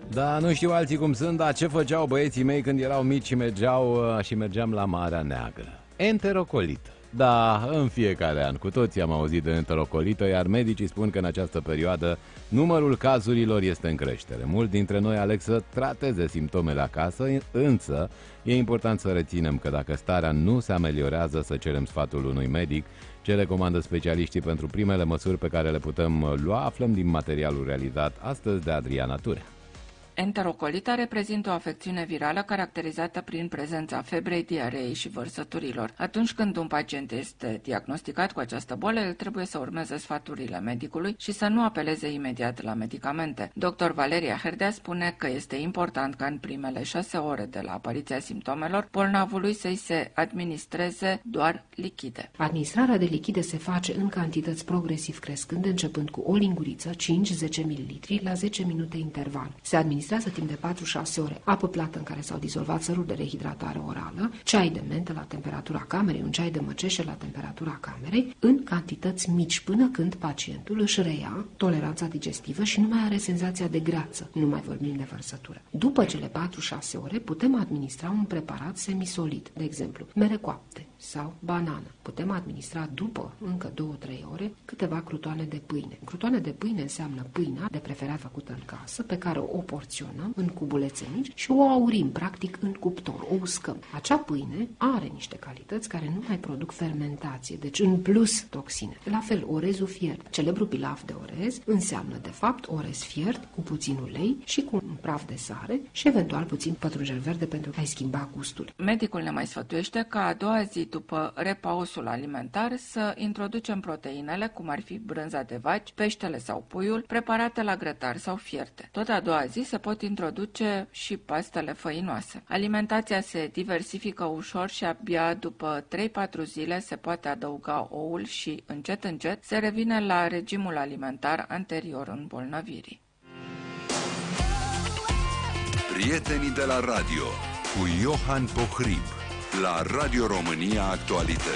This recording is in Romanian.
Da, nu știu alții cum sunt, dar ce făceau băieții mei când erau mici și mergeam la Marea Neagră? Enterocolită. Da, în fiecare an, cu toții am auzit de enterocolită, iar medicii spun că în această perioadă numărul cazurilor este în creștere. Mulți dintre noi aleg să trateze simptomele acasă, însă e important să reținem că dacă starea nu se ameliorează, să cerem sfatul unui medic. Ce recomandă specialiștii pentru primele măsuri pe care le putem lua, aflăm din materialul realizat astăzi de Adriana Turea. Enterocolita reprezintă o afecțiune virală caracterizată prin prezența febrei, diareei și vărsăturilor. Atunci când un pacient este diagnosticat cu această boală, el trebuie să urmeze sfaturile medicului și să nu apeleze imediat la medicamente. Dr. Valeria Herdea spune că este important ca în primele 6 ore de la apariția simptomelor, bolnavului să-i se administreze doar lichide. Administrarea de lichide se face în cantități progresiv crescând, începând cu o linguriță, 5-10 ml, la 10 minute interval. Se administrează timp de 4-6 ore apă plată în care s-au dizolvat săruri de rehidratare orală, ceai de mentă la temperatura camerei, un ceai de măceșe la temperatura camerei, în cantități mici până când pacientul își reia toleranța digestivă și nu mai are senzația de greață, nu mai vorbim de vărsătură. După cele 4-6 ore putem administra un preparat semisolid, de exemplu, mere coapte sau banană. Putem administra după încă 2-3 ore câteva crutoane de pâine. Crutoane de pâine înseamnă pâinea, de preferat făcută în casă, pe care o porționăm în cubulețe mici și o aurim, practic, în cuptor, o uscăm. Acea pâine are niște calități care nu mai produc fermentație, deci în plus toxine. La fel, orezul fiert. Celebrul pilaf de orez înseamnă, de fapt, orez fiert cu puțin ulei și cu un praf de sare și eventual puțin pătrunjel verde pentru a-i schimba gustul. Medicul ne mai sfătuiește ca a doua zi după repausul alimentar să introducem proteinele, cum ar fi brânza de vaci, peștele sau puiul, preparate la grătar sau fierte. Tot a doua zi se pot introduce și pastele făinoase. Alimentația se diversifică ușor și abia după 3-4 zile se poate adăuga oul și, încet, încet, se revine la regimul alimentar anterior îmbolnăvirii. Prietenii de la radio cu Iohan Pohrib la Radio România Actualități.